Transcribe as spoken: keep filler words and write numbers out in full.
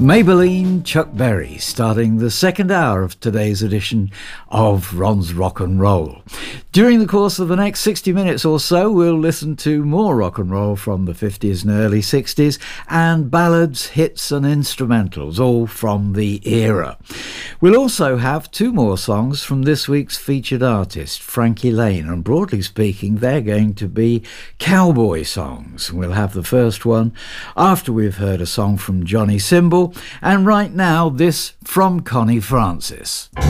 Maybelline, Chuck Berry, starting the second hour of today's edition of Ron's Rock and Roll. During the course of the next sixty minutes or so, we'll listen to more rock and roll from the fifties and early sixties, and ballads, hits and instrumentals, all from the era. We'll also have two more songs from this week's featured artist, Frankie Laine, and broadly speaking, they're going to be cowboy songs. We'll have the first one after we've heard a song from Johnny Cymbal, and right now, this from Connie Francis.